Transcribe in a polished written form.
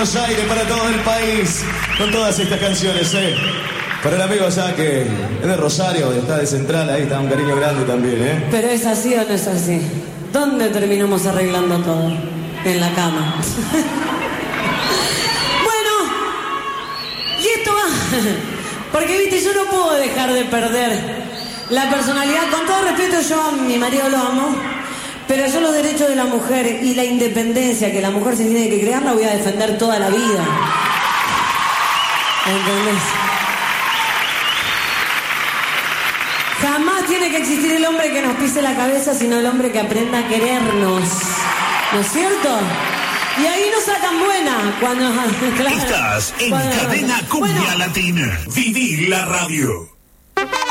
Buenos Aires, para todo el país, con todas estas canciones, Para el amigo allá que es de Rosario, está de Central, ahí está un cariño grande también, ¿Pero es así o no es así? ¿Dónde terminamos arreglando todo? En la cama. Bueno, y esto va... Porque, viste, yo no puedo dejar de perder la personalidad. Con todo respeto, yo a mi marido lo amo, pero yo los derechos de la mujer y la independencia que la mujer se tiene que crear la voy a defender toda la vida. ¿Entendés? Jamás tiene que existir el hombre que nos pise la cabeza, sino el hombre que aprenda a querernos. ¿No es cierto? Y ahí nos sacan buena cuando... Claro, Estás en Cadena Cumbia Latina. Viví la radio.